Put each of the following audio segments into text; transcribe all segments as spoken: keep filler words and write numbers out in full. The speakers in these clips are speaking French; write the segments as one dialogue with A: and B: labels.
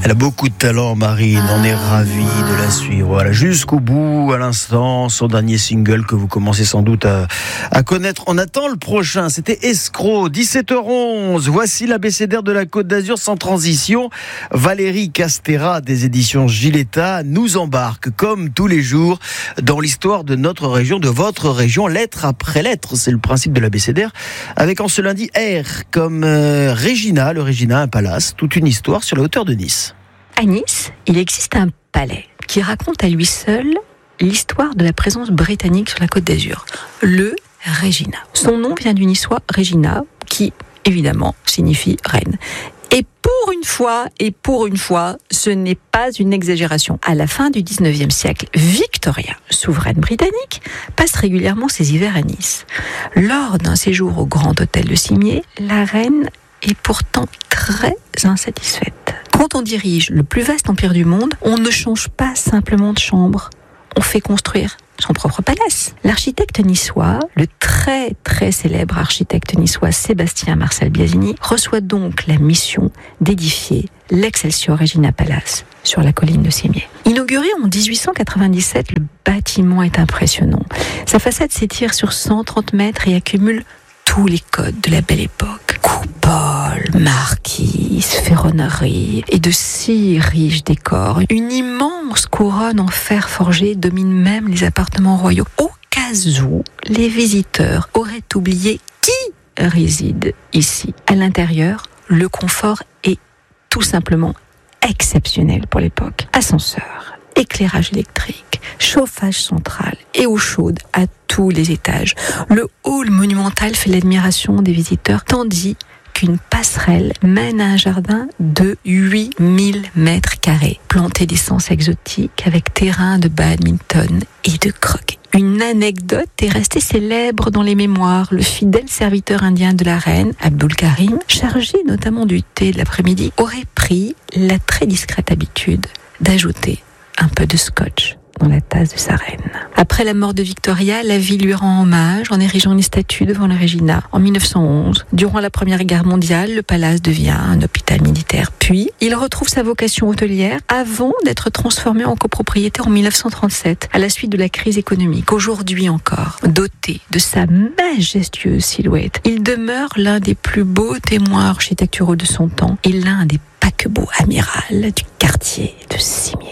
A: Elle a beaucoup de talent, Marine. On est ravis de la suivre. Voilà, jusqu'au bout, à l'instant, son dernier single que vous commencez sans doute à, à connaître. On attend le prochain. C'était Escroc, dix-sept heures onze. Voici l'abécédaire de la Côte d'Azur sans transition. Valérie Castera des éditions Giletta nous embarque, comme tous les jours, dans l'histoire de notre région, de votre région, lettre après lettre. C'est le principe de l'abécédaire. Avec en ce lundi R, comme euh, Regina, le Regina, un palace, toute une histoire sur la hauteur de Nice.
B: À Nice, il existe un palais qui raconte à lui seul l'histoire de la présence britannique sur la Côte d'Azur, le Regina. Son nom vient du niçois Regina, qui évidemment signifie reine. Et pour une fois, et pour une fois, ce n'est pas une exagération. À la fin du dix-neuvième siècle, Victoria, souveraine britannique, passe régulièrement ses hivers à Nice. Lors d'un séjour au Grand Hôtel de Cimier, la reine est pourtant très insatisfaite. Quand on dirige le plus vaste empire du monde, on ne change pas simplement de chambre, on fait construire son propre palace. L'architecte niçois, le très très célèbre architecte niçois Sébastien Marcel Biasini, reçoit donc la mission d'édifier l'Excelsior Regina Palace sur la colline de Cimier. Inauguré en dix-huit cent quatre-vingt-dix-sept, le bâtiment est impressionnant. Sa façade s'étire sur cent trente mètres et accumule tous les codes de la belle époque. Coupole, marquise, ferronnerie et de si riches décors. Une immense couronne en fer forgé domine même les appartements royaux. Au cas où les visiteurs auraient oublié qui réside ici. À l'intérieur, le confort est tout simplement exceptionnel pour l'époque. Ascenseur, éclairage électrique, chauffage central et eau chaude à tous les étages. Le hall monumental fait l'admiration des visiteurs, tandis qu'une passerelle mène à un jardin de huit mille mètres carrés, planté d'essences exotiques avec terrain de badminton et de croquet. Une anecdote est restée célèbre dans les mémoires. Le fidèle serviteur indien de la reine, Abdul Karim, chargé notamment du thé de l'après-midi, aurait pris la très discrète habitude d'ajouter un peu de scotch dans la tasse de sa reine. Après la mort de Victoria, la ville lui rend hommage en érigeant une statue devant le Regina en mille neuf cent onze. Durant la Première Guerre mondiale, le palace devient un hôpital militaire. Puis, il retrouve sa vocation hôtelière avant d'être transformé en copropriété en mille neuf cent trente-sept, à la suite de la crise économique. Aujourd'hui encore, doté de sa majestueuse silhouette, il demeure l'un des plus beaux témoins architecturaux de son temps et l'un des paquebots amiral du quartier de Cimier.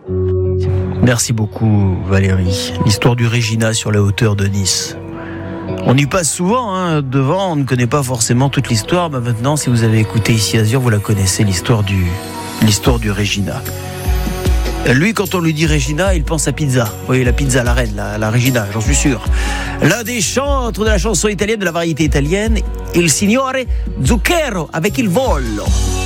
A: Merci beaucoup Valérie. L'histoire du Regina sur la hauteur de Nice. On y passe souvent hein, devant, on ne connaît pas forcément toute l'histoire. Mais maintenant, si vous avez écouté Ici Azur, vous la connaissez, l'histoire du, l'histoire du Regina. Lui, quand on lui dit Regina, il pense à pizza. Oui, la pizza, la reine, la, la Regina, j'en suis sûr. L'un des chantres de la chanson italienne, de la variété italienne, il signore Zucchero avec Il Volo.